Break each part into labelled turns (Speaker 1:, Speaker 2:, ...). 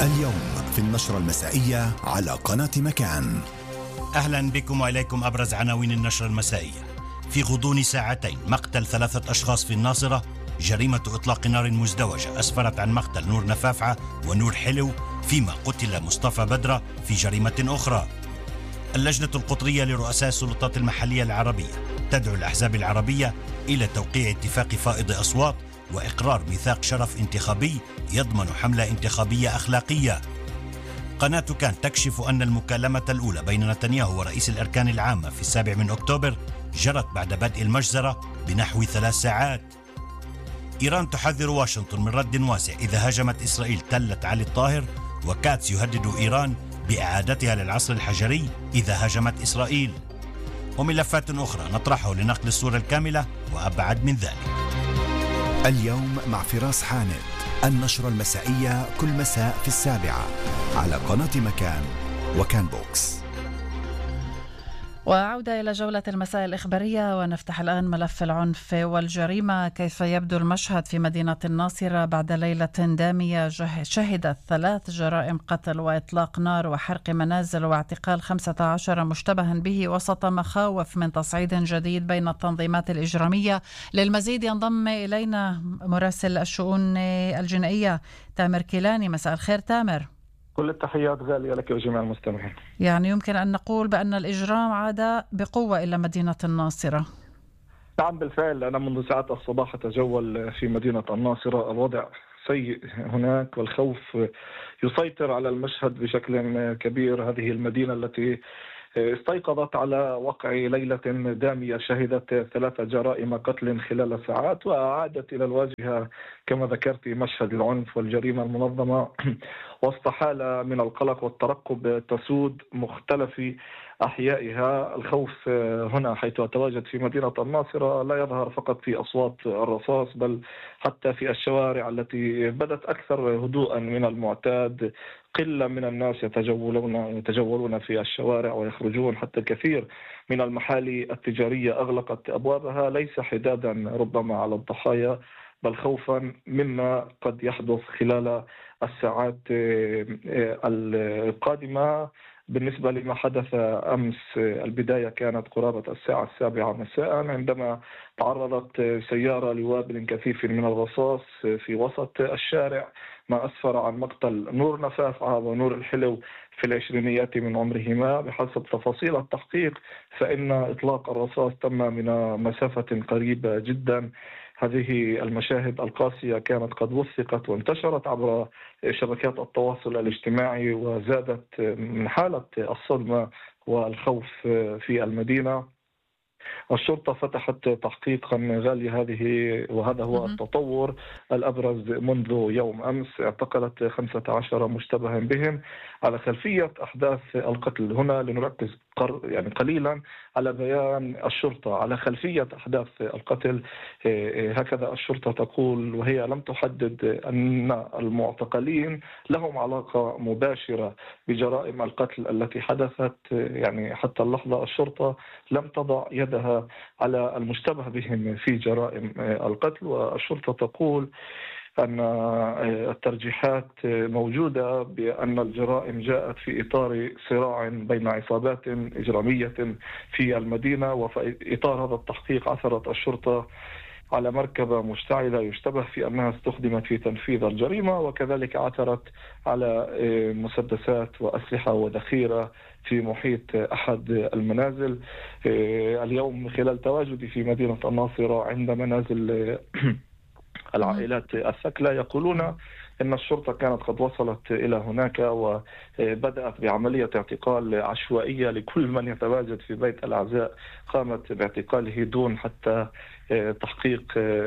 Speaker 1: اليوم في النشرة المسائية على قناة مكان.
Speaker 2: أهلا بكم وإليكم أبرز عناوين النشرة المسائية. في غضون ساعتين مقتل 3 أشخاص في الناصرة. جريمة إطلاق نار مزدوجة أسفرت عن مقتل نور نفافعة ونور حلو، فيما قتل مصطفى بدرة في جريمة أخرى. اللجنة القطرية لرؤساء السلطات المحلية العربية تدعو الأحزاب العربية إلى توقيع اتفاق فائض أصوات وإقرار ميثاق شرف انتخابي يضمن حملة انتخابية أخلاقية. قناة كان تكشف أن المكالمة الأولى بين نتنياهو ورئيس الأركان العامة في 7 أكتوبر جرت بعد بدء المجزرة بنحو 3 ساعات. إيران تحذر واشنطن من رد واسع إذا هاجمت إسرائيل تلة علي الطاهر، وكاتس يهدد إيران بإعادتها للعصر الحجري إذا هاجمت إسرائيل. وملفات أخرى نطرحه لنقل الصورة الكاملة وأبعد من ذلك.
Speaker 1: اليوم مع فراس حامد، النشرة المسائية كل مساء في 7 على قناة مكان وكان بوكس.
Speaker 3: وعودة إلى جولة المساء الإخبارية، ونفتح الآن ملف العنف والجريمة. كيف يبدو المشهد في مدينة الناصرة بعد ليلة دامية شهدت 3 جرائم قتل وإطلاق نار وحرق منازل واعتقال 15 مشتبها به وسط مخاوف من تصعيد جديد بين التنظيمات الإجرامية. للمزيد ينضم إلينا مراسل الشؤون الجنائية تامر كيلاني. مساء الخير تامر.
Speaker 4: كل التحيات غالية لك وجميع المستمعين.
Speaker 3: يعني يمكن أن نقول بأن الإجرام عاد بقوة إلى مدينة الناصرة.
Speaker 4: نعم بالفعل، أنا منذ ساعات الصباح أتجول في مدينة الناصرة. الوضع سيء هناك والخوف يسيطر على المشهد بشكل كبير. هذه المدينة التي استيقظت على وقع ليلة دامية شهدت 3 جرائم قتل خلال ساعات، وأعادت إلى الواجهة كما ذكرت مشهد العنف والجريمة المنظمة وسط حالة من القلق والترقب تسود مختلف أحيائها. الخوف هنا حيث أتواجد في مدينة الناصرة لا يظهر فقط في أصوات الرصاص، بل حتى في الشوارع التي بدت أكثر هدوءا من المعتاد. قلة من الناس يتجولون في الشوارع ويخرجون، حتى الكثير من المحال التجارية أغلقت أبوابها، ليس حدادا ربما على الضحايا بل خوفا مما قد يحدث خلال الساعات القادمة. بالنسبة لما حدث أمس، البداية كانت قرابة الساعة 7 مساء عندما تعرضت سيارة لوابل كثيف من الرصاص في وسط الشارع، ما أسفر عن مقتل نور نفافعة ونور الحلو في العشرينيات من عمرهما. بحسب تفاصيل التحقيق فإن إطلاق الرصاص تم من مسافة قريبة جدا. هذه المشاهد القاسية كانت قد وثقت وانتشرت عبر شبكات التواصل الاجتماعي، وزادت من حالة الصدمة والخوف في المدينة. الشرطة فتحت تحقيقا غالي وهذا هو التطور الأبرز منذ يوم أمس. اعتقلت 15 مشتبها بهم على خلفية أحداث القتل. هنا لنركز قليلا على بيان الشرطة على خلفية أحداث القتل. هكذا الشرطة تقول، وهي لم تحدد أن المعتقلين لهم علاقة مباشرة بجرائم القتل التي حدثت. يعني حتى اللحظة الشرطة لم تضع يدها على المشتبه بهم في جرائم القتل. والشرطة تقول أن الترجيحات موجودة بأن الجرائم جاءت في إطار صراع بين عصابات إجرامية في المدينة. وفي إطار هذا التحقيق عثرت الشرطة على مركبة مشتعلة يشتبه في أنها استخدمت في تنفيذ الجريمة، وكذلك عثرت على مسدسات وأسلحة وذخيرة في محيط أحد المنازل. اليوم خلال تواجدي في مدينة الناصرة عند منازل العائلات الثكلى يقولون إن الشرطة كانت قد وصلت إلى هناك وبدأت بعملية اعتقال عشوائية لكل من يتواجد في بيت الأعزاء. قامت باعتقاله دون حتى تحقيق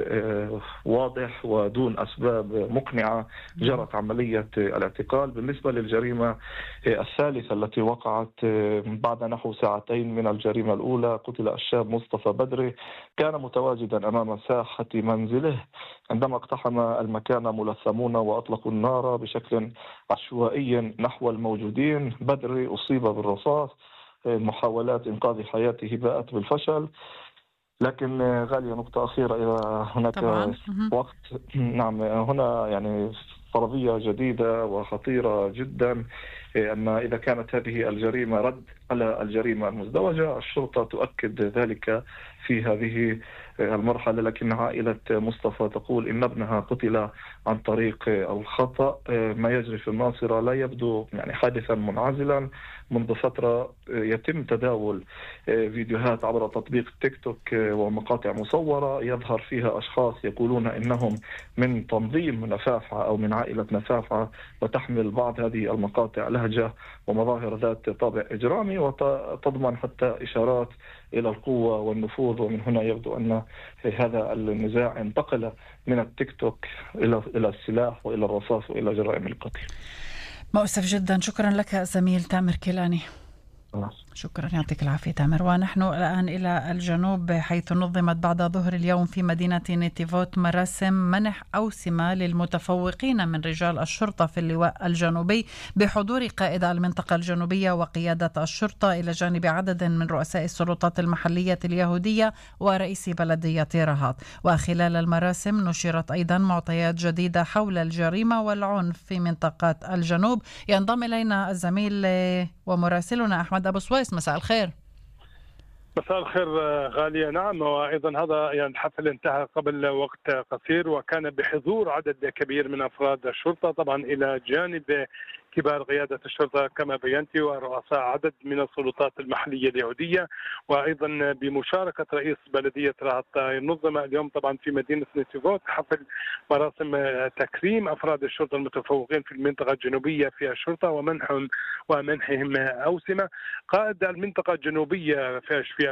Speaker 4: واضح ودون أسباب مقنعة. جرت عملية الاعتقال. بالنسبة للجريمة الثالثة التي وقعت بعد نحو ساعتين من الجريمة الأولى، قتل الشاب مصطفى بدري. كان متواجدا أمام ساحة منزله عندما اقتحم المكان ملثمون وأطلقوا النار بشكل عشوائي نحو الموجودين. بدري أصيب بالرصاص. محاولات إنقاذ حياته باءت بالفشل. لكن غالية نقطة أخيرة، إذا هناك
Speaker 3: طبعاً.
Speaker 4: وقت. نعم، هنا يعني فرضية جديدة وخطيرة جدا، أن إذا كانت هذه الجريمة رد على الجريمة المزدوجة، الشرطة تؤكد ذلك في هذه المرحلة. لكن عائلة مصطفى تقول إن ابنها قتل عن طريق الخطأ. ما يجري في الناصرة لا يبدو حادثا منعزلا. منذ فترة يتم تداول فيديوهات عبر تطبيق تيك توك ومقاطع مصورة يظهر فيها أشخاص يقولون إنهم من تنظيم نفافعة أو من عائلة نفافعة، وتحمل بعض هذه المقاطع لهجة ومظاهر ذات طابع إجرامي، وتضمن حتى إشارات إلى القوة والنفوذ. ومن هنا يبدو أن هذا النزاع انتقل من التيك توك إلى السلاح وإلى الرصاص وإلى جرائم القتل.
Speaker 3: مؤسف جدا. شكرا لك زميل تامر كيلاني. شكرا، يعطيك العافية تامر. ونحن الآن إلى الجنوب، حيث نظمت بعد ظهر اليوم في مدينة نيتيفوت مراسم منح أوسمة للمتفوقين من رجال الشرطة في اللواء الجنوبي بحضور قائد المنطقة الجنوبية وقيادة الشرطة، إلى جانب عدد من رؤساء السلطات المحلية اليهودية ورئيس بلدية رهط. وخلال المراسم نشرت أيضا معطيات جديدة حول الجريمة والعنف في منطقة الجنوب. ينضم إلينا الزميل ومراسلنا أحمد أبو سويس. مساء الخير.
Speaker 5: مساء الخير غالية. نعم، وأيضا هذا الحفل انتهى قبل وقت قصير، وكان بحضور عدد كبير من أفراد الشرطة، طبعا إلى جانب كبار قيادة الشرطة كما بينتي ورؤساء عدد من السلطات المحلية اليهودية، وأيضا بمشاركة رئيس بلدية رهط. نظم اليوم طبعا في مدينة نيتيفوت حفل مراسم تكريم أفراد الشرطة المتفوقين في المنطقة الجنوبية في الشرطة ومنحهم أوسمة. قائد المنطقة الجنوبية في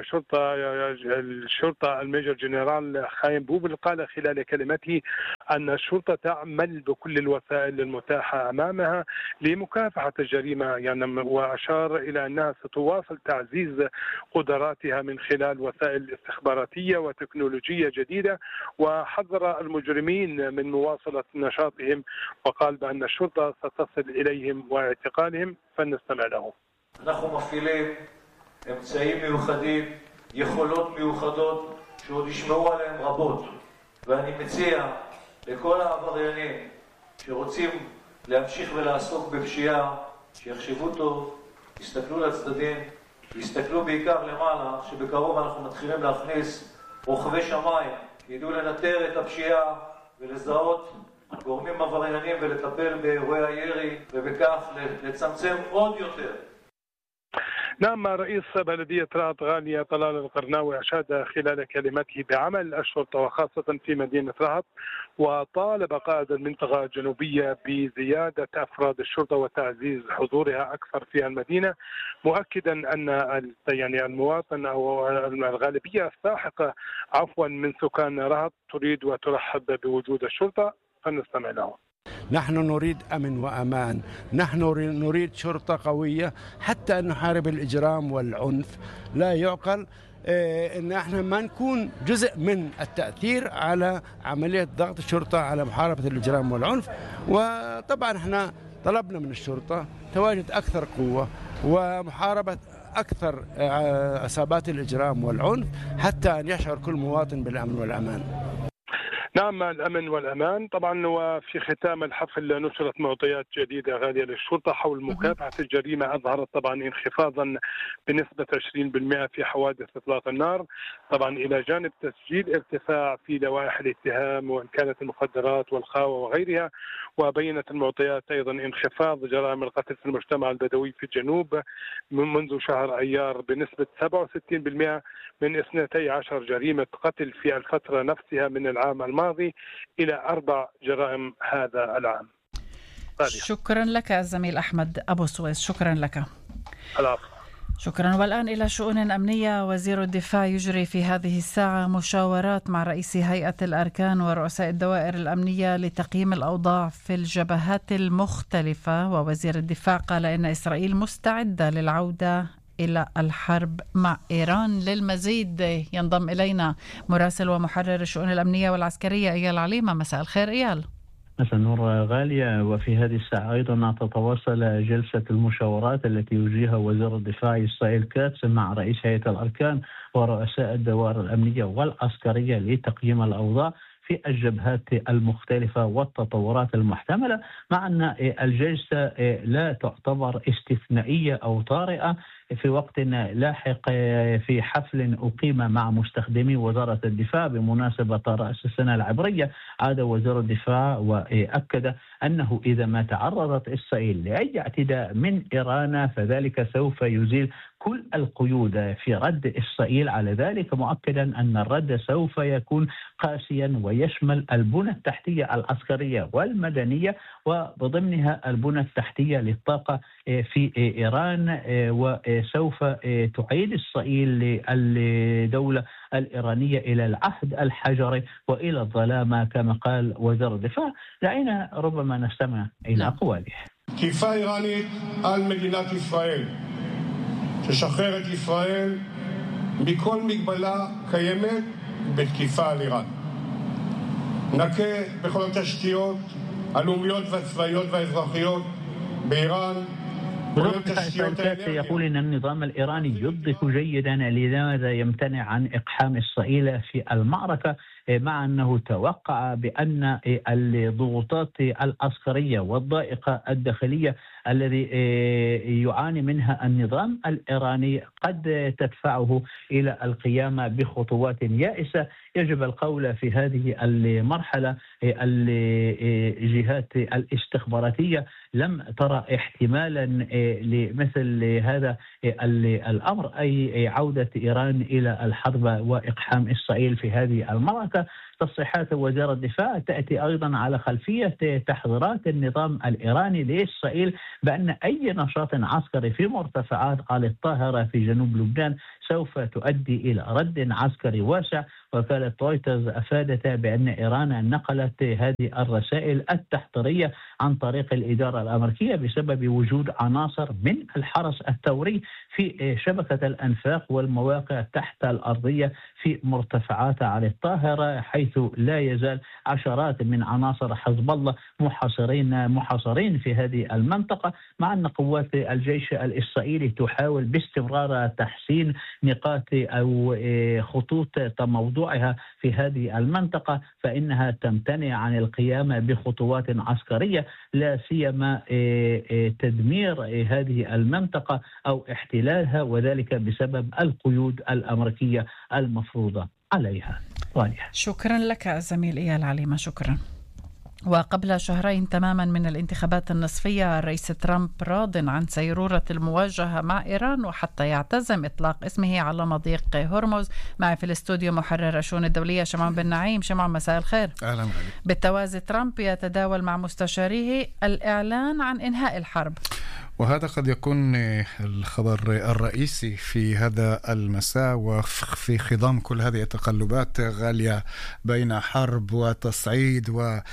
Speaker 5: الشرطة الميجر جنرال خايم بوبل قال خلال كلمته أن الشرطة تعمل بكل الوسائل المتاحة أمامها لمكافحة الجريمة، وأشار إلى أنها ستواصل تعزيز قدراتها من خلال وسائل استخباراتية وتكنولوجية جديدة، وحذر المجرمين من مواصلة نشاطهم، وقال بأن الشرطة ستصل إليهم واعتقالهم. فلنستمع له.
Speaker 6: אנחנו מפעילים אמצעים מיוחדים, יכולות מיוחדות שעוד ישמעו עליהם רבות, ואני מציע לכל העבריינים שרוצים להמשיך ולעסוק בפשיעה שיחשבו טוב, יסתכלו לצדדים, יסתכלו בעיקר למעלה, שבקרוב אנחנו מתחילים להכניס רוכבי שמיים, ידעו לנטר את הפשיעה ולזהות גורמים עבריינים ולטפל באירועי הירי, ובכך לצמצם עוד יותר.
Speaker 5: نعم، رئيس بلدية رهط غالية طلال القرناوي أشاد خلال كلمته بعمل الشرطة وخاصة في مدينة رهط، وطالب قائد المنطقة الجنوبية بزيادة أفراد الشرطة وتعزيز حضورها أكثر في المدينة، مؤكدا أن المواطن أو الغالبية الساحقة من سكان رهط تريد وترحب بوجود الشرطة. فلنستمع له.
Speaker 7: نحن نريد أمن وأمان، نحن نريد شرطة قوية حتى أن نحارب الإجرام والعنف. لا يعقل إن احنا ما نكون جزء من التأثير على عملية ضغط الشرطة على محاربة الإجرام والعنف. وطبعا احنا طلبنا من الشرطة تواجد أكثر قوة ومحاربة أكثر عصابات الإجرام والعنف حتى أن يشعر كل مواطن بالأمن والأمان.
Speaker 5: نعم، الأمن والأمان. طبعا وفي ختام الحفل نشرت معطيات جديدة غالية للشرطة حول مكافحة الجريمة، أظهرت طبعا انخفاضا بنسبة 20% في حوادث إطلاق النار، طبعا إلى جانب تسجيل ارتفاع في لوائح الاتهام وإن كانت المخدرات والخاوة وغيرها. وبينت المعطيات أيضا انخفاض جرائم القتل في المجتمع البدوي في الجنوب منذ شهر أيار بنسبة 67% من 12 جريمة قتل في الفترة نفسها من العام الماضي إلى 4 جرائم هذا العام.
Speaker 3: شكرا لك الزميل أحمد أبو سويس. شكرا لك.
Speaker 5: العفو.
Speaker 3: شكرا. والآن إلى شؤون أمنية. وزير الدفاع يجري في هذه الساعة مشاورات مع رئيس هيئة الأركان ورؤساء الدوائر الأمنية لتقييم الأوضاع في الجبهات المختلفة. ووزير الدفاع قال إن إسرائيل مستعدة للعودة إلى الحرب مع إيران. للمزيد ينضم إلينا مراسل ومحرر الشؤون الأمنية والعسكرية إيال عليمة. مساء الخير إيال.
Speaker 8: مساء النور غالية. وفي هذه الساعة أيضا تتواصل جلسة المشاورات التي يجريها وزير الدفاع إسرائيل كاتس مع رئيس هيئة الأركان ورؤساء الدوائر الأمنية والعسكرية لتقييم الأوضاع في الجبهات المختلفة والتطورات المحتملة، مع أن الجلسة لا تعتبر استثنائية أو طارئة في وقت لاحق في حفل أقيم مع مستخدمي وزارة الدفاع بمناسبة رأس السنة العبرية. عاد وزير الدفاع وأكد أنه إذا ما تعرضت إسرائيل لأي اعتداء من إيران فذلك سوف يزيل كل القيود في رد إسرائيل على ذلك، مؤكدا أن الرد سوف يكون قاسيا ويشمل البنى التحتية العسكرية والمدنية وبضمنها البنى التحتية للطاقة في إيران، وسوف تعيد إسرائيل الدولة الإيرانية إلى العهد الحجري وإلى الظلامة كما قال وزير الدفاع. دعينا ربما نستمع إلى أقواله.
Speaker 9: תקיפה איראנית על מדינת ישראל תשחרר את ישראל מכל מגבלה קיימת בתקיפה על איראן. נקה בכל התשתיות הלאומיות והצבאיות והאזרחיות באיראן.
Speaker 8: يقول أن النظام الإيراني يضيف جيدا لماذا يمتنع عن إقحام إسرائيل في المعركة، مع أنه توقع بأن الضغوطات العسكرية والضائقة الداخلية الذي يعاني منها النظام الإيراني قد تدفعه إلى القيام بخطوات يائسة. يجب القول في هذه المرحلة الجهات الاستخباراتية لم ترى احتمالا لمثل هذا الأمر، أي عودة إيران إلى الحرب وإقحام إسرائيل في هذه المعركة. تصريحات وزير الدفاع تأتي أيضا على خلفية تحذيرات النظام الإيراني لإسرائيل بأن أي نشاط عسكري في مرتفعات آل الطاهرة في جنوب لبنان سوف تؤدي إلى رد عسكري واسع. وكالة رويترز أفادت بأن إيران نقلت هذه الرسائل التحذيرية عن طريق الإدارة الأمريكية بسبب وجود عناصر من الحرس الثوري في شبكة الأنفاق والمواقع تحت الأرضية في مرتفعات على الطاهرة، حيث لا يزال عشرات من عناصر حزب الله محاصرين في هذه المنطقة، مع أن قوات الجيش الإسرائيلي تحاول باستمرار تحسين نقاط أو خطوط تموضعها في هذه المنطقة، فإنها تمتنع عن القيام بخطوات عسكرية لا سيما تدمير هذه المنطقة أو احتلالها، وذلك بسبب القيود الأمريكية المفروضة عليها.
Speaker 3: شكرا لك زميل إيال عليمة، شكرا. وقبل شهرين تماما من الانتخابات النصفية الرئيس ترامب راض عن سيرورة المواجهة مع إيران وحتى يعتزم إطلاق اسمه على مضيق هرمز. معي في الاستوديو محرر الشؤون الدولية شمعون بن نعيم. شمعون مساء الخير.
Speaker 10: أهلا عليك.
Speaker 3: بالتوازي ترامب يتداول مع مستشاريه الإعلان عن إنهاء الحرب،
Speaker 10: وهذا قد يكون الخبر الرئيسي في هذا المساء وفي خضم كل هذه التقلبات غالية بين حرب وتصعيد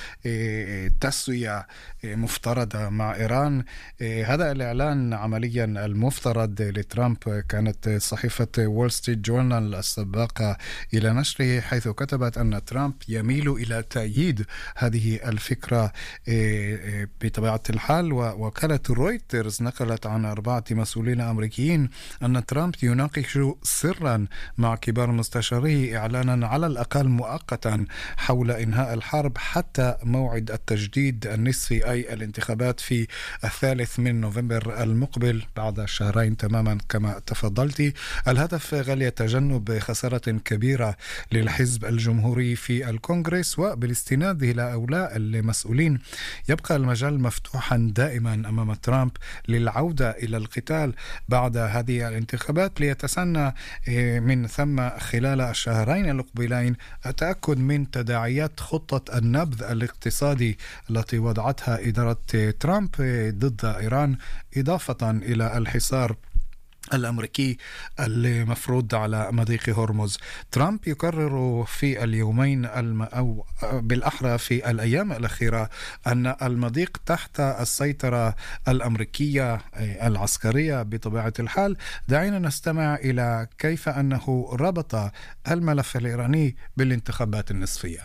Speaker 10: وتسوية مفترضة مع إيران. هذا الإعلان عمليا المفترض لترامب كانت صحيفة وول ستريت جورنال السباقة إلى نشره، حيث كتبت أن ترامب يميل إلى تأييد هذه الفكرة بطبيعة الحال. ووكالة رويترز نقلت عن 4 مسؤولين أمريكيين أن ترامب يناقش سرا مع كبار مستشاريه إعلانا على الأقل مؤقتا حول إنهاء الحرب حتى موعد التجديد النصفي، أي الانتخابات في 3 نوفمبر المقبل بعد شهرين تماما كما تفضلتي. الهدف غالية تجنب خسارة كبيرة للحزب الجمهوري في الكونغرس، وبالاستناد إلى هؤلاء المسؤولين يبقى المجال مفتوحا دائما أمام ترامب للعودة إلى القتال بعد هذه الانتخابات، ليتسنى من ثم خلال الشهرين المقبلين التأكد من تداعيات خطة النبذ الاقتصادي التي وضعتها إدارة ترامب ضد إيران، إضافة إلى الحصار الأمريكي المفروض على مضيق هرمز. ترامب يكرر في اليومين أو بالأحرى في الأيام الأخيرة أن المضيق تحت السيطرة الأمريكية العسكرية بطبيعة الحال. دعينا نستمع إلى كيف أنه ربط الملف الإيراني بالانتخابات النصفية.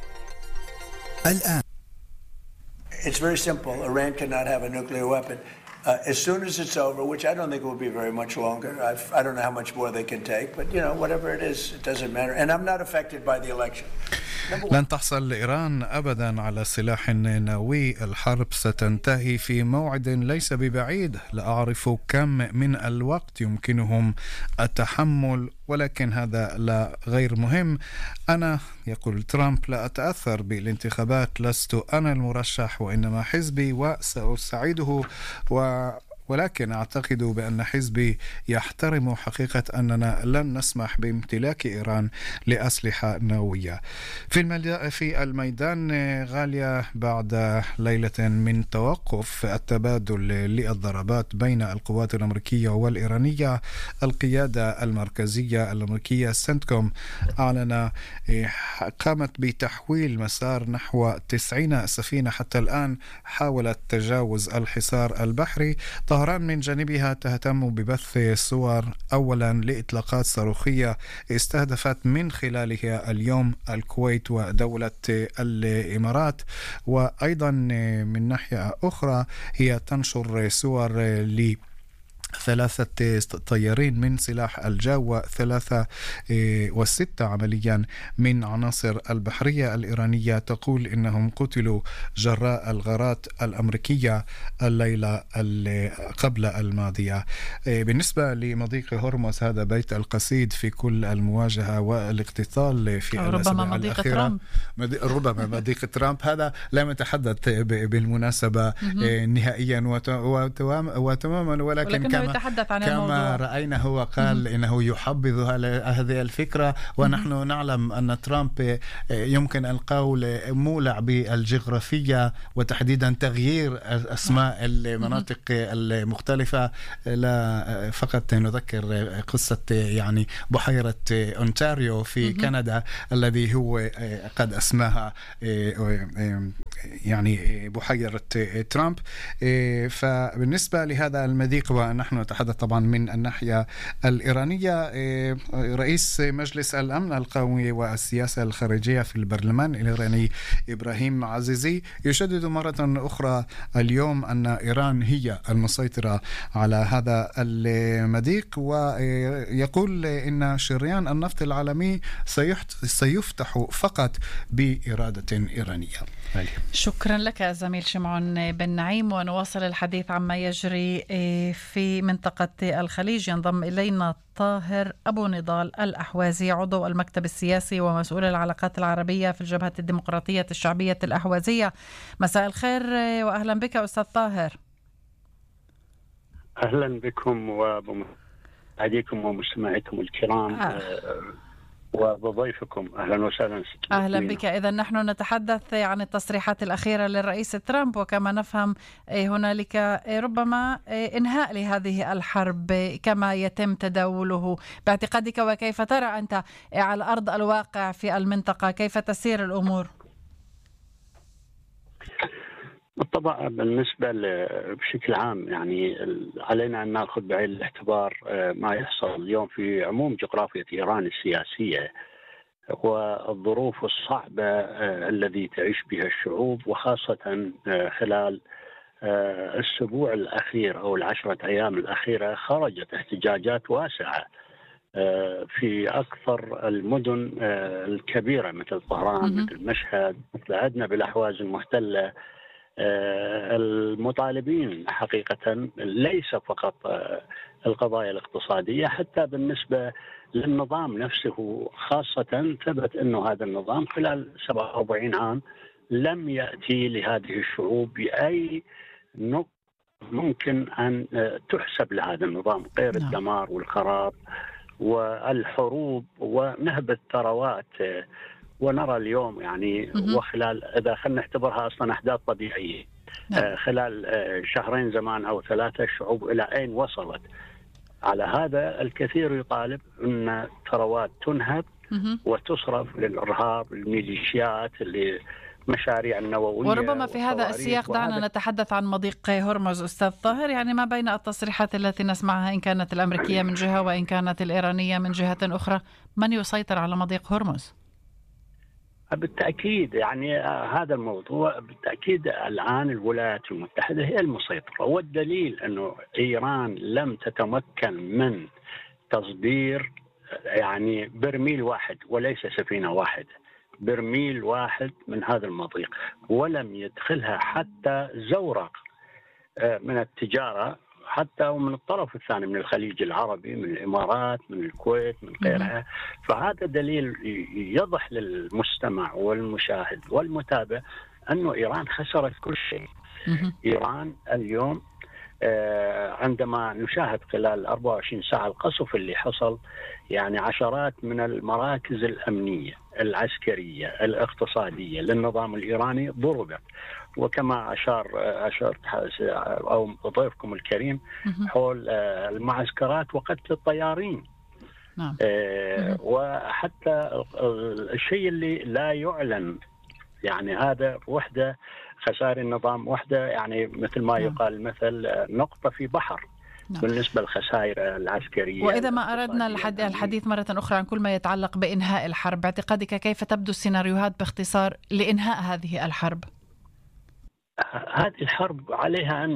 Speaker 1: الآن
Speaker 11: It's very simple. Iran cannot have a nuclear weapon. As soon as it's over, which I don't think will be very much longer. I don't know how much more they can take, but whatever it is, it doesn't matter. And I'm not affected by the election.
Speaker 10: لن تحصل إيران أبدا على سلاح نووي. الحرب ستنتهي في موعد ليس ببعيد. لا أعرف كم من الوقت يمكنهم التحمل، ولكن هذا لا غير مهم. أنا، يقول ترامب، لا أتأثر بالانتخابات. لست أنا المرشح وإنما حزبي، وسأساعده ولكن أعتقد بأن حزبي يحترم حقيقة أننا لن نسمح بامتلاك إيران لأسلحة نووية. في الميدان غالية، بعد ليلة من توقف التبادل للضربات بين القوات الأمريكية والإيرانية، القيادة المركزية الأمريكية سنتكوم قامت بتحويل مسار نحو 90 سفينة حتى الآن حاولت تجاوز الحصار البحري. طهران من جانبها تهتم ببث صور أولا لإطلاقات صاروخية استهدفت من خلالها اليوم الكويت ودولة الإمارات، وأيضا من ناحية أخرى هي تنشر صور ثلاثة طيارين من سلاح الجو و3 و6 عمليا من عناصر البحرية الإيرانية، تقول إنهم قتلوا جراء الغارات الأمريكية الليلة قبل الماضية. بالنسبة لمضيق هرمز، هذا بيت القصيد في كل المواجهة والاقتتال في الأسابيع الأخيرة. ربما مضيق ترامب هذا لم يتحدث بالمناسبة نهائيا وتماما، ولكن كما رأينا هو قال إنه يحبذ هذه الفكرة، ونحن نعلم أن ترامب يمكن القول مولع بالجغرافية وتحديدا تغيير أسماء المناطق المختلفة. لا فقط نذكر قصة يعني بحيرة أونتاريو في كندا الذي هو قد أسماها يعني بحيرة ترامب. فبالنسبة لهذا المضيق، ونحن نتحدث طبعا من الناحية الإيرانية، رئيس مجلس الأمن القومي والسياسة الخارجية في البرلمان الإيراني إبراهيم عزيزي يشدد مرة أخرى اليوم أن إيران هي المسيطرة على هذا المضيق، ويقول إن شريان النفط العالمي سيفتح فقط بإرادة إيرانية.
Speaker 3: شكرا لك زميل شمعون بن نعيم، ونواصل الحديث عما يجري في منطقة الخليج. ينضم إلينا طاهر أبو نضال الأحوازي، عضو المكتب السياسي ومسؤول العلاقات العربية في الجبهة الديمقراطية الشعبية الأحوازية. مساء الخير وأهلا بك أستاذ طاهر.
Speaker 12: أهلا بكم وبمشاهديكم ومستمعيكم الكرام وبضيفكم. أهلا وسهلا.
Speaker 3: أهلا بك. إذا نحن نتحدث عن التصريحات الأخيرة للرئيس ترامب، وكما نفهم هنالك ربما إنهاء لهذه الحرب كما يتم تداوله باعتقادك، وكيف ترى أنت على أرض الواقع في المنطقة كيف تسير الأمور؟
Speaker 12: بالطبع بالنسبة بشكل عام يعني علينا أن نأخذ بعين الاعتبار ما يحصل اليوم في عموم جغرافية إيران السياسية والظروف الصعبة الذي تعيش بها الشعوب، وخاصة خلال الأسبوع الأخير أو 10 أيام الأخيرة خرجت احتجاجات واسعة في أكثر المدن الكبيرة مثل طهران، مثل مشهد، مثل عدن بالأحواز المحتلة. المطالبين حقيقة ليس فقط القضايا الاقتصادية، حتى بالنسبة للنظام نفسه، خاصة ثبت أنه هذا النظام خلال 47 عام لم يأتي لهذه الشعوب بأي نقطة ممكن أن تحسب لهذا النظام غير الدمار والخراب والحروب ونهب الثروات. ونرى اليوم يعني وخلال إذا خلينا نعتبرها أصلا أحداث طبيعية خلال شهرين زمان أو 3 الشعوب إلى أين وصلت. على هذا الكثير يطالب أن ثروات تنهب وتصرف للإرهاب، الميليشيات، لمشاريع النووية.
Speaker 3: وربما في هذا السياق دعنا نتحدث عن مضيق هرمز أستاذ طاهر، يعني ما بين التصريحات التي نسمعها إن كانت الأمريكية من جهة وإن كانت الإيرانية من جهة أخرى، من يسيطر على مضيق هرمز؟
Speaker 12: بالتأكيد يعني هذا الموضوع بالتأكيد الآن الولايات المتحدة هي المسيطرة، والدليل أنه إيران لم تتمكن من تصدير يعني برميل واحد وليس سفينة واحدة برميل واحد من هذا المضيق، ولم يدخلها حتى زورق من التجارة، حتى ومن الطرف الثاني من الخليج العربي، من الإمارات، من الكويت، من غيرها. فهذا دليل يضح للمستمع والمشاهد والمتابع أنه إيران خسرت كل شيء. إيران اليوم عندما نشاهد خلال 24 ساعة القصف اللي حصل، يعني عشرات من المراكز الأمنية العسكرية الاقتصادية للنظام الإيراني ضربت، وكما أشرت أو ضيفكم الكريم حول المعسكرات وقتل الطيارين.
Speaker 3: نعم.
Speaker 12: وحتى الشيء اللي لا يعلن، يعني هذا وحدة خسائر النظام، وحدة يعني مثل ما يقال مثل نقطة في بحر. نعم. بالنسبة للخسائر العسكرية.
Speaker 3: وإذا ما أردنا الحديث مرة أخرى عن كل ما يتعلق بإنهاء الحرب، باعتقادك كيف تبدو السيناريوهات باختصار لإنهاء هذه الحرب؟
Speaker 12: هذه الحرب عليها أن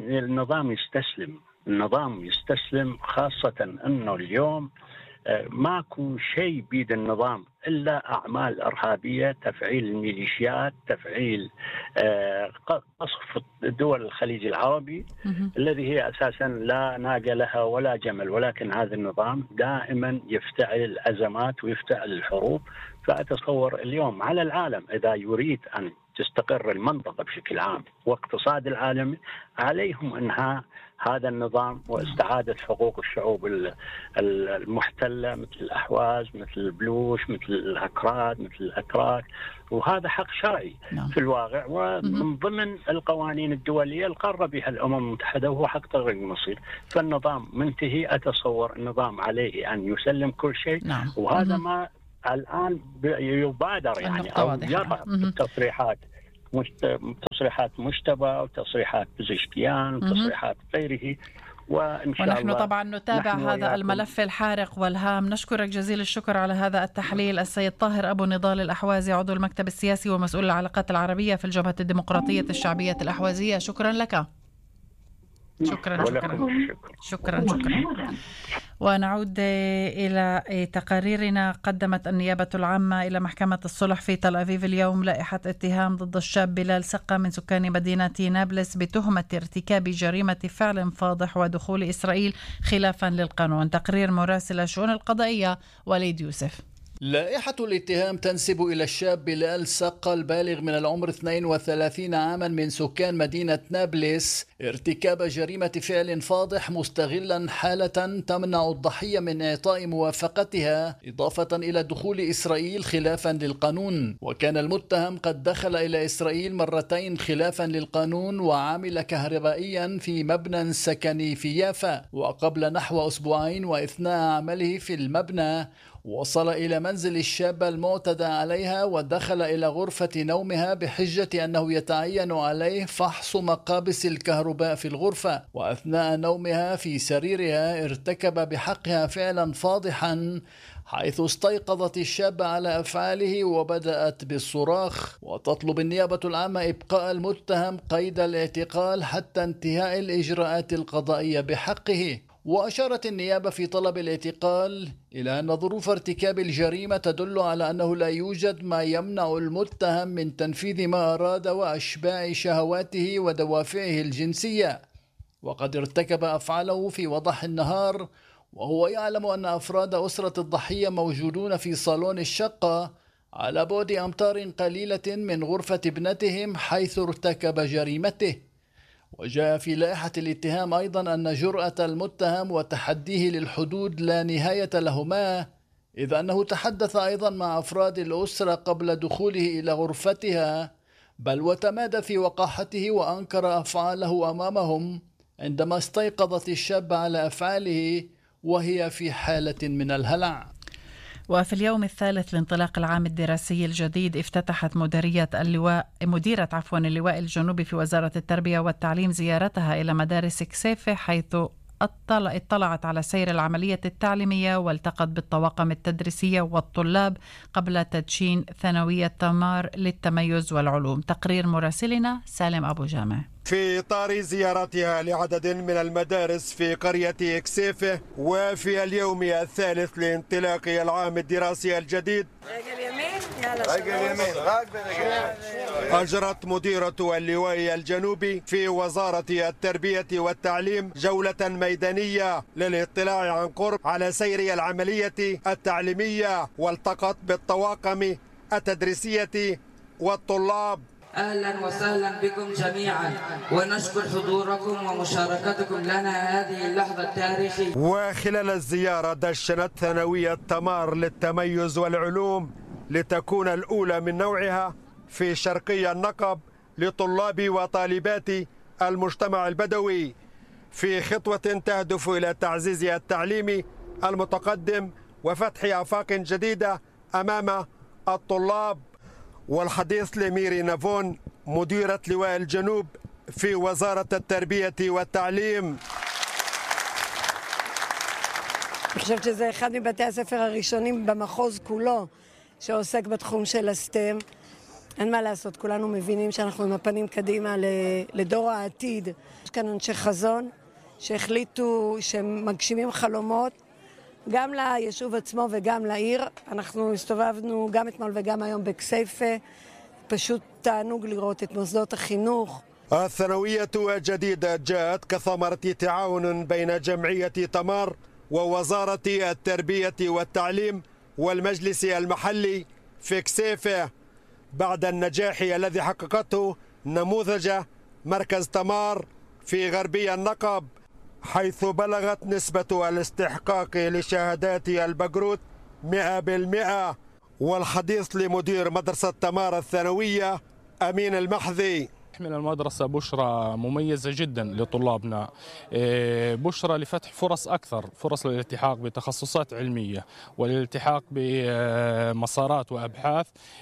Speaker 12: النظام يستسلم، خاصة أنه اليوم ماكو شيء بيد النظام إلا أعمال إرهابية، تفعيل الميليشيات، تفعيل قصف دول الخليج العربي الذي هي أساسا لا ناقة لها ولا جمل، ولكن هذا النظام دائما يفتعل الأزمات ويفتعل الحروب. فأتصور اليوم على العالم إذا يريد أن تستقر المنطقة بشكل عام واقتصاد العالمي، عليهم إنهاء هذا النظام واستعادة حقوق الشعوب المحتلة، مثل الأحواز، مثل البلوش، مثل الأكراد، مثل الأتراك، وهذا حق شرعي في الواقع، ومن ضمن القوانين الدولية القرر بها الأمم المتحدة، وهو حق تغيير المصير. فالنظام منتهي، أتصور النمام عليه أن يسلم كل شيء. وهذا ما الآن يبادر يعني أو يرى تصريحات مجتبى وتصريحات بزشكيان وتصريحات غيره. وإن شاء
Speaker 3: ونحن
Speaker 12: الله
Speaker 3: طبعا نتابع هذا الملف الحارق والهام. نشكرك جزيل الشكر على هذا التحليل السيد طاهر أبو نضال الأحوازي، عضو المكتب السياسي ومسؤول العلاقات العربية في الجبهة الديمقراطية الشعبية الأحوازية. شكرا لك. شكرا. ونعود إلى تقاريرنا. قدمت النيابة العامة إلى محكمة الصلح في تل أبيب اليوم لائحة اتهام ضد الشاب بلال سقة من سكان مدينة نابلس بتهمة ارتكاب جريمة فعل فاضح ودخول إسرائيل خلافا للقانون. تقرير مراسل الشؤون القضائية وليد يوسف.
Speaker 13: لائحة الاتهام تنسب إلى الشاب بلال سقة البالغ من العمر 32 عاما من سكان مدينة نابلس ارتكاب جريمة فعل فاضح مستغلا حالة تمنع الضحية من إعطاء موافقتها، إضافة إلى دخول إسرائيل خلافا للقانون. وكان المتهم قد دخل إلى إسرائيل مرتين خلافا للقانون وعمل كهربائيا في مبنى سكني في يافا، وقبل نحو أسبوعين وإثناء عمله في المبنى وصل إلى منزل الشابة المعتدى عليها ودخل إلى غرفة نومها بحجة أنه يتعين عليه فحص مقابس الكهرباء في الغرفة، وأثناء نومها في سريرها ارتكب بحقها فعلا فاضحا، حيث استيقظت الشابة على أفعاله وبدأت بالصراخ. وتطلب النيابة العامة إبقاء المتهم قيد الاعتقال حتى انتهاء الإجراءات القضائية بحقه. وأشارت النيابة في طلب الاعتقال إلى أن ظروف ارتكاب الجريمة تدل على أنه لا يوجد ما يمنع المتهم من تنفيذ ما أراد وإشباع شهواته ودوافعه الجنسية، وقد ارتكب أفعاله في وضح النهار وهو يعلم أن أفراد أسرة الضحية موجودون في صالون الشقة على بعد أمتار قليلة من غرفة ابنتهم حيث ارتكب جريمته. وجاء في لائحة الاتهام أيضا أن جرأة المتهم وتحديه للحدود لا نهاية لهما، إذ أنه تحدث أيضا مع أفراد الأسرة قبل دخوله إلى غرفتها، بل وتمادى في وقاحته وأنكر أفعاله أمامهم عندما استيقظت الشاب على أفعاله وهي في حالة من الهلع.
Speaker 3: وفي اليوم الثالث لانطلاق العام الدراسي الجديد افتتحت مديرة اللواء الجنوبي في وزارة التربية والتعليم زيارتها إلى مدارس كسيفة، حيث اطلعت على سير العملية التعليمية والتقت بالطواقم التدريسية والطلاب قبل تدشين ثانوية تمار للتميز والعلوم. تقرير مراسلنا سالم أبو جامع.
Speaker 14: في إطار زيارتها لعدد من المدارس في قرية كسيفة وفي اليوم الثالث لانطلاق العام الدراسي الجديد، أجرت مديرة اللواء الجنوبي في وزارة التربية والتعليم جولة ميدانية للاطلاع عن قرب على سير العملية التعليمية، والتقت بالطواقم التدريسية والطلاب.
Speaker 15: أهلا وسهلا بكم جميعا، ونشكر حضوركم ومشاركتكم لنا هذه اللحظة التاريخية.
Speaker 14: وخلال الزيارة دشنت ثانوية تمار للتميز والعلوم لتكون الأولى من نوعها في شرقي النقب لطلاب وطالبات المجتمع البدوي، في خطوة تهدف إلى تعزيز التعليم المتقدم وفتح آفاق جديدة أمام الطلاب. والحديث لميري نافون مديرة لواء الجنوب في وزارة التربية والتعليم.
Speaker 16: אני חושבת שזה אחד מבתי הספר הראשונים במחוז כולו שעוסק בתחום של הסטם. אין מה לעשות, כולנו מבינים שאנחנו עם הפנים קדימה לדור העתיד. יש כאן אנשי חזון שהחליטו שהם מגשימים חלומות גם ליישוב עצמו וגם לעיר. אנחנו הסתובבנו גם אתמול וגם היום בכסייפה. פשוט תענוג לראות את מוסדות החינוך.
Speaker 14: الثانوية الجديدة جاءت كثمرة تعاون بين جمعية تمار ووزارة التربية والتعليم والمجلس المحلي في كسيفة بعد النجاح الذي حققته نموذج مركز تمار في غربي النقب، حيث بلغت نسبة الاستحقاق لشهادات البكالوريوس 100%. والحديث لمدير مدرسة تمار الثانوية أمين المحذي.
Speaker 17: من المدرسة بشرى مميزة جدا لطلابنا، بشرى لفتح فرص أكثر، فرص للالتحاق بتخصصات علمية والالتحاق بمسارات وأبحاث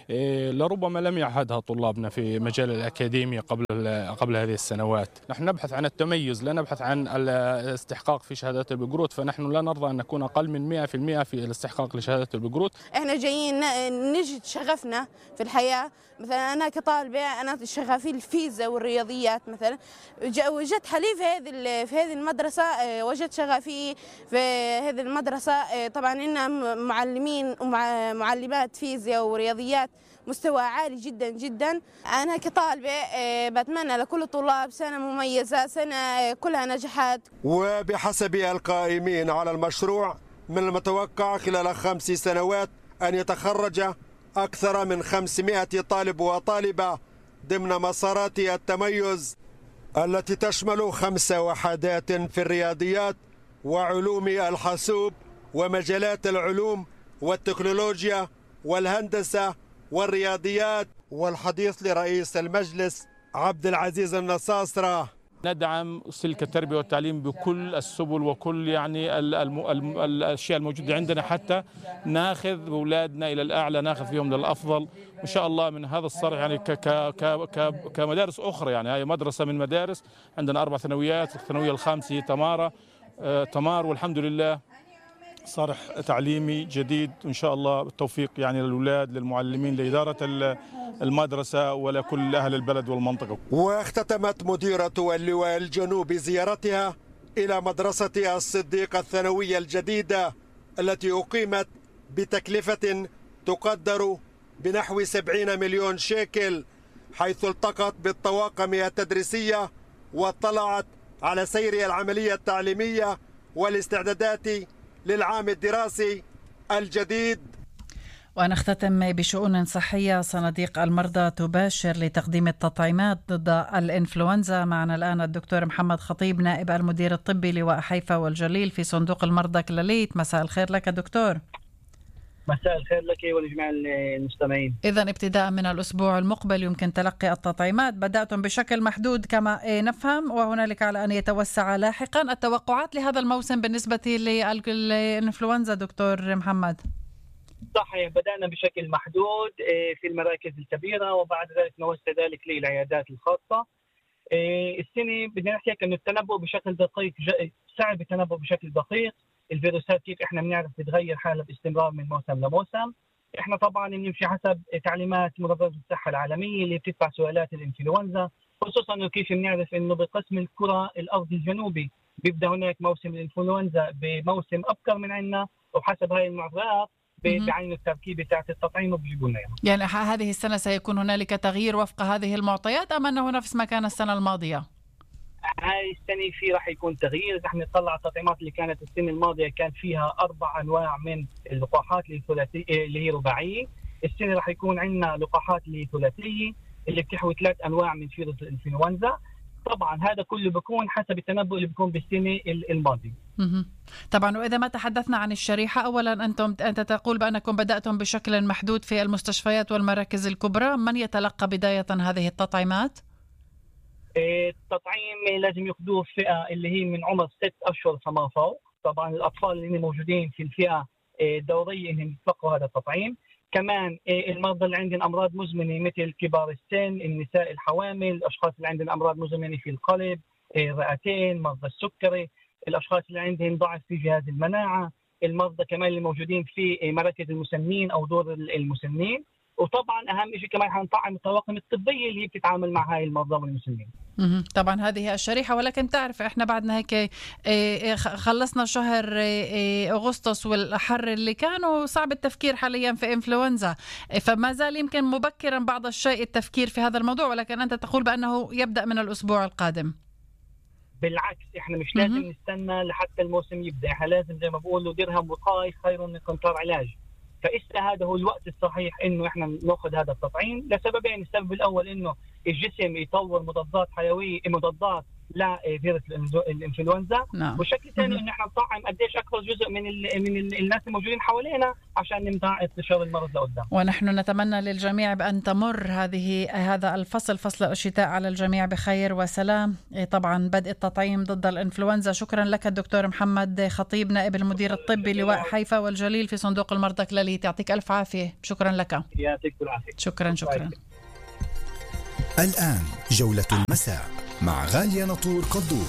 Speaker 17: لربما لم يعهدها طلابنا في مجال الأكاديمية قبل هذه السنوات. نحن نبحث عن التميز، لا نبحث عن الاستحقاق في شهادات البكالوريوس، فنحن لا نرضى أن نكون أقل من 100% في الاستحقاق لشهادات البكالوريوس.
Speaker 18: احنا جايين نجد شغفنا في الحياة. مثلا أنا كطالبة أنا شغفي الفيزياء والرياضيات، مثلا وجدت حالي في هذه المدرسة، وجدت شغفي في هذه المدرسة. طبعا إننا معلمين ومعلمات فيزياء ورياضيات مستوى عالي جدا جدا. أنا كطالبة بتمنى لكل الطلاب سنة مميزة، سنة كلها نجاحات.
Speaker 14: وبحسب القائمين على المشروع من المتوقع خلال 5 سنوات أن يتخرج أكثر من 500 طالب وطالبة ضمن مسارات التميز التي تشمل 5 وحدات في الرياضيات وعلوم الحاسوب ومجالات العلوم والتكنولوجيا والهندسة والرياضيات. والحديث لرئيس المجلس عبد العزيز النصاصرة.
Speaker 17: ندعم سلك التربية والتعليم بكل السبل وكل يعني الأشياء الموجودة عندنا حتى ناخذ أولادنا إلى الأعلى، ناخذ فيهم للأفضل إن شاء الله من هذا الصرح. يعني كمدارس أخرى، يعني هي مدرسة من مدارس عندنا 4 ثانويات، الثانوية الخامسة تمار، والحمد لله صرح تعليمي جديد إن شاء الله بالتوفيق يعني للأولاد، للمعلمين، لإدارة المدرسة ولكل أهل البلد والمنطقة.
Speaker 14: واختتمت مديرة اللواء الجنوبي زيارتها إلى مدرسة الصديق الثانوية الجديدة التي أقيمت بتكلفة تقدر بنحو 70 مليون شيكل، حيث التقت بالطواقم التدريسية واطلعت على سير العملية التعليمية والاستعدادات للعام الدراسي الجديد.
Speaker 3: ونختتم بشؤون صحية. صناديق المرضى تباشر لتقديم التطعيمات ضد الإنفلونزا. معنا الآن الدكتور محمد خطيب نائب المدير الطبي لواء حيفا والجليل في صندوق المرضى كلاليت. مساء الخير لك دكتور.
Speaker 19: مساء الخير لك ولجميع المستمعين.
Speaker 3: إذا ابتداء من الأسبوع المقبل يمكن تلقي التطعيمات. بدأتم بشكل محدود كما نفهم، وهنالك على أن يتوسع لاحقا. التوقعات لهذا الموسم بالنسبة للإنفلونزا دكتور محمد؟
Speaker 19: صحيح، بدأنا بشكل محدود في المراكز الكبيرة، وبعد ذلك نوسع ذلك للعيادات الخاصة. السنة بدنا نحكي أن التنبؤ بشكل دقيق، صعب التنبؤ بشكل دقيق. الفيروسات كيف احنا بنعرف تتغير حالها باستمرار من موسم لموسم. احنا طبعا بنمشي حسب تعليمات منظمة الصحة العالمية اللي بتدفع سؤالات الانفلونزا، خصوصا انه كيف بنعرف انه بقسم الكرة الارضي الجنوبي بيبدا هناك موسم الانفلونزا بموسم ابكر من عندنا، وحسب هاي المعطيات بعين التركيبة بتاعت التطعيم وبيجيبوا لنا.
Speaker 3: يعني هذه السنة سيكون هنالك تغيير وفق هذه المعطيات أم أنه نفس ما كان السنة الماضية؟
Speaker 19: هاي السنة في راح يكون تغيير. نحن نطلع التطعيمات اللي كانت السنة الماضية كان فيها 4 أنواع من اللقاحات اللي هي رباعية. السنة راح يكون عندنا لقاحات اللي هي ثلاثية اللي بتحوي 3 أنواع من فيروس الإنفلونزا. طبعا هذا كله بيكون حسب التنبؤ اللي بيكون بالسنة الماضية.
Speaker 3: طبعا. وإذا ما تحدثنا عن الشريحة، أولا أنت تقول بأنكم بدأتم بشكل محدود في المستشفيات والمراكز الكبرى. من يتلقى بداية هذه التطعيمات؟
Speaker 19: التطعيم لازم ياخذوه فئة اللي هي من عمر 6 أشهر فما فوق. طبعا الأطفال اللي موجودين في الفئة الدورية إنهم يتلقوا هذا التطعيم. كمان المرضى اللي عندهم أمراض مزمنة مثل كبار السن، النساء الحوامل، الأشخاص اللي عندهم أمراض مزمنة في القلب، الرئتين، مرضى السكري، الأشخاص اللي عندهم ضعف في جهاز المناعة، المرضى كمان اللي موجودين في مراكز المسنين أو دور المسنين. وطبعا أهم شيء كمان حنطعم الطواقم الطبية اللي بتتعامل مع هاي المرضى والمسنين.
Speaker 3: طبعا هذه الشريحة. ولكن تعرف احنا بعدنا هيك خلصنا شهر أغسطس والحر اللي كانوا صعب التفكير حاليا في إنفلونزا، فما زال يمكن مبكرا بعض الشيء التفكير في هذا الموضوع، ولكن أنت تقول بأنه يبدأ من الأسبوع القادم.
Speaker 19: بالعكس احنا مش لازم نستنى لحتى الموسم يبدأ. احنا لازم زي ما بقولوا درهم وقاية خير من قنطار علاج. فإسا هذا هو الوقت الصحيح إنه إحنا نأخذ هذا التطعيم لسببين. السبب الأول إنه الجسم يطور مضادات حيوية، مضادات لفيروس الإنفلونزا. والشكل الثاني إنه إحنا نطعم قديش أكبر جزء من الناس الموجودين حوالينا عشان نمنع انتشار المرض لقدام.
Speaker 3: ونحن نتمنى للجميع بأن تمر هذا الفصل، فصل الشتاء، على الجميع بخير وسلام. طبعا بدء التطعيم ضد الإنفلونزا. شكرا لك الدكتور محمد خطيب، نائب المدير الطبي لواء حيفا والجليل في صندوق المرضى كلاليت. يعطيك ألف عافية. شكرا لك.
Speaker 19: يعطيك العافية.
Speaker 3: شكرا.
Speaker 1: الآن جولة المساء مع غالية نطور قدور.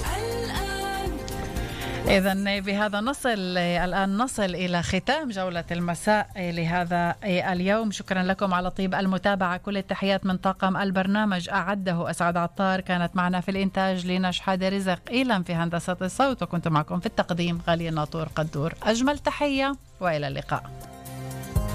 Speaker 3: إذن بهذا نصل إلى ختام جولة المساء لهذا اليوم. شكرا لكم على طيب المتابعة. كل التحيات من طاقم البرنامج، أعده أسعد عطار، كانت معنا في الإنتاج لينا شحادة رزق، إيلان في هندسة الصوت، وكنت معكم في التقديم غالية نطور قدور. أجمل تحية وإلى اللقاء.